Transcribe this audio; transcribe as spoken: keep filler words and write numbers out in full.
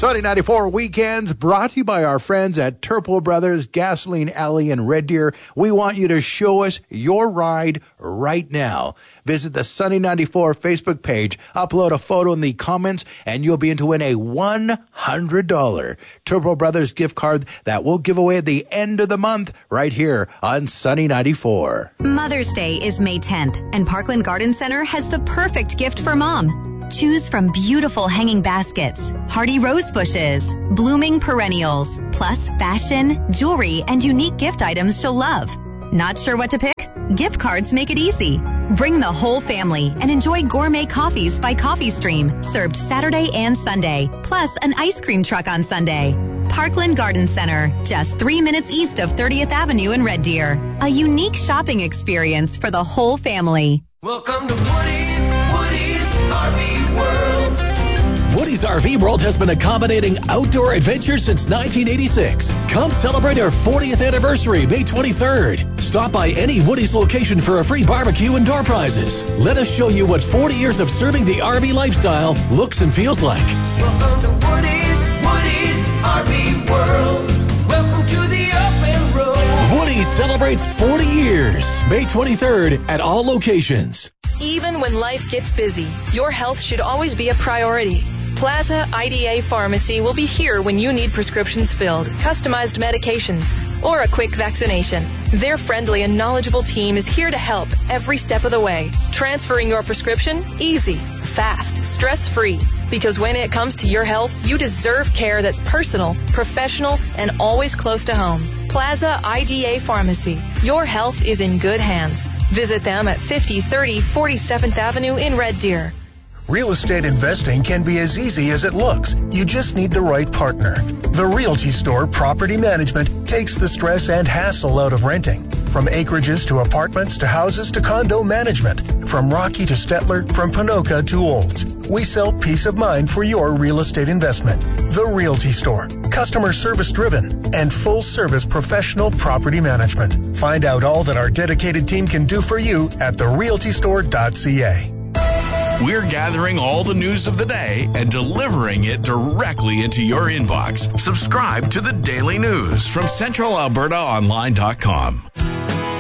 Sunny ninety-four Weekends brought to you by our friends at Turple Brothers Gasoline Alley in Red Deer. We want you to show us your ride right now. Visit the Sunny ninety-four Facebook page, upload a photo in the comments, and you'll be in to win a one hundred dollars Turple Brothers gift card that we'll give away at the end of the month right here on Sunny ninety-four. Mother's Day is May tenth, and Parkland Garden Center has the perfect gift for mom. Choose from beautiful hanging baskets, hardy rose bushes, blooming perennials, plus fashion, jewelry, and unique gift items she'll love. Not sure what to pick? Gift cards make it easy. Bring the whole family and enjoy gourmet coffees by Coffee Stream, served Saturday and Sunday, plus an ice cream truck on Sunday. Parkland Garden Center, just three minutes east of thirtieth Avenue in Red Deer. A unique shopping experience for the whole family. Welcome to Woody's, Woody's R V World. Woody's R V World has been accommodating outdoor adventure since nineteen eighty-six. Come celebrate our fortieth anniversary, May twenty-third. Stop by any Woody's location for a free barbecue and door prizes. Let us show you what forty years of serving the R V lifestyle looks and feels like. Welcome to Woody's, Woody's R V World. Welcome to the open road. Woody's celebrates forty years, May twenty-third at all locations. Even when life gets busy, your health should always be a priority. Plaza I D A Pharmacy will be here when you need prescriptions filled, customized medications, or a quick vaccination. Their friendly and knowledgeable team is here to help every step of the way. Transferring your prescription? Easy, fast, stress-free. Because when it comes to your health, you deserve care that's personal, professional, and always close to home. Plaza I D A Pharmacy. Your health is in good hands. Visit them at fifty thirty forty-seventh Avenue in Red Deer. Real estate investing can be as easy as it looks. You just need the right partner. The Realty Store Property Management takes the stress and hassle out of renting. From acreages to apartments to houses to condo management. From Rocky to Stettler, from Panoka to Olds. We sell peace of mind for your real estate investment. The Realty Store. Customer service driven and full service professional property management. Find out all that our dedicated team can do for you at the realty store dot c a. We're gathering all the news of the day and delivering it directly into your inbox. Subscribe to the Daily News from Central Alberta Online dot com.